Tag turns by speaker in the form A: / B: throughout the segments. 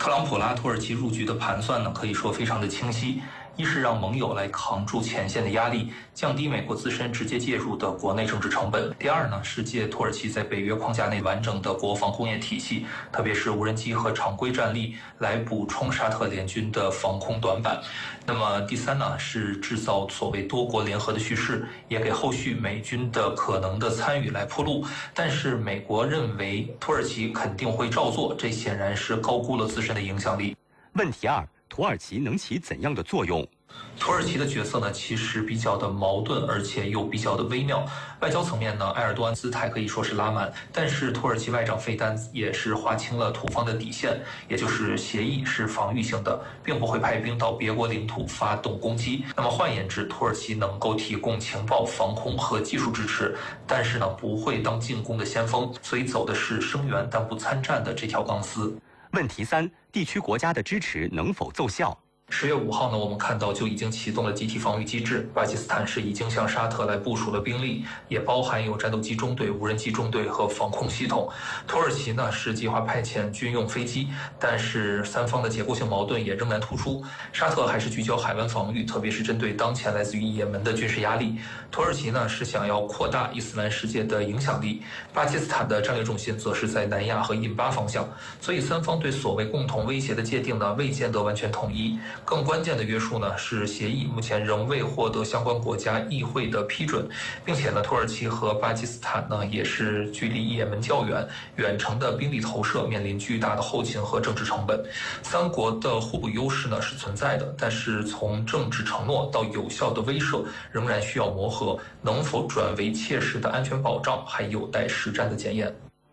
A: 特朗普拉土耳其入局的盘算呢，可以说非常的清晰。一是让盟友来扛住前线的压力，降低美国自身直接介入的国内政治成本。第二呢，是借土耳其在北约框架内完整的国防工业体系，特别是无人机和常规战力，来补充沙特联军的防空短板。那么第三呢，是制造所谓多国联合的叙事，也给后续美军的可能的参与来铺路。但是美国认为土耳其肯定会照做，这显然是高估了自身的影响力。
B: 问题二，土耳其能起怎样的作用？
A: 土耳其的角色呢，其实比较的矛盾，而且又比较的微妙。外交层面呢，埃尔多安姿态可以说是拉满，但是土耳其外长费丹也是划清了土方的底线，也就是协议是防御性的，并不会派兵到别国领土发动攻击。那么换言之，土耳其能够提供情报、防空和技术支持，但是呢，不会当进攻的先锋，所以走的是声援但不参战的这条钢丝。
B: 问题三，地区国家的支持能否奏效
A: ？10月5号呢，我们看到就已经启动了集体防御机制。巴基斯坦是已经向沙特来部署了兵力，也包含有战斗机中队、无人机中队和防空系统。土耳其呢是计划派遣军用飞机，但是三方的结构性矛盾也仍然突出。沙特还是聚焦海湾防御，特别是针对当前来自于也门的军事压力。土耳其呢是想要扩大伊斯兰世界的影响力，巴基斯坦的战略重心则是在南亚和印巴方向。所以三方对所谓共同威胁的界定呢，未见得完全统一。更关键的约束呢是协议目前仍未获得相关国家议会的批准，并且呢土耳其和巴基斯坦呢也是距离也门较远，远程的兵力投射面临巨大的后勤和政治成本。三国的互补优势呢是存在的，但是从政治承诺到有效的威慑仍然需要磨合，能否转为切实的安全保障还有待实战的检验。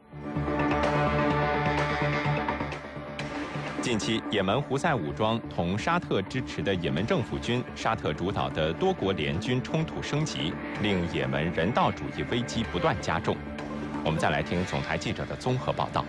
C: 近期，也门胡塞武装同沙特支持的也门政府军、沙特主导的多国联军冲突升级，令也门人道主义危机不断加重。我们再来听总台记者的综合报道。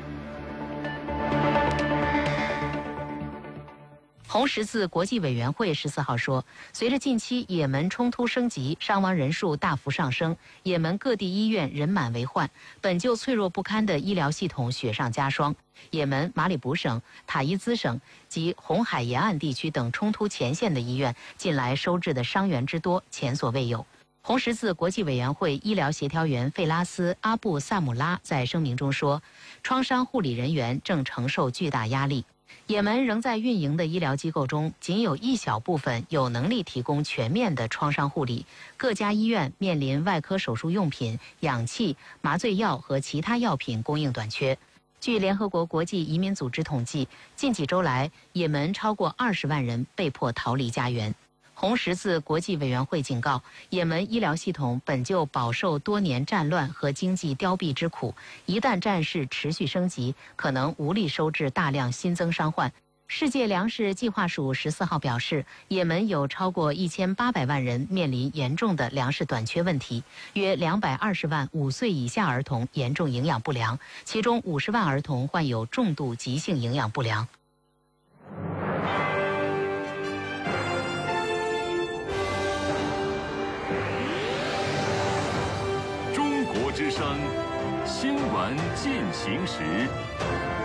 D: 红十字国际委员会14号说，随着近期也门冲突升级，伤亡人数大幅上升，也门各地医院人满为患，本就脆弱不堪的医疗系统雪上加霜。也门马里卜省、塔伊兹省及红海沿岸地区等冲突前线的医院，近来收治的伤员之多，前所未有。红十字国际委员会医疗协调员费拉斯·阿布萨姆拉在声明中说，创伤护理人员正承受巨大压力。也门仍在运营的医疗机构中，仅有一小部分有能力提供全面的创伤护理。各家医院面临外科手术用品、氧气、麻醉药和其他药品供应短缺。据联合国国际移民组织统计，近几周来，也门超过20万人被迫逃离家园。红十字国际委员会警告，也门医疗系统本就饱受多年战乱和经济凋敝之苦，一旦战事持续升级，可能无力收治大量新增伤患。世界粮食计划署14号表示，也门有超过1800万人面临严重的粮食短缺问题，约220万5岁以下儿童严重营养不良，其中50万儿童患有重度急性营养不良。
E: 中国之声，新闻进行时。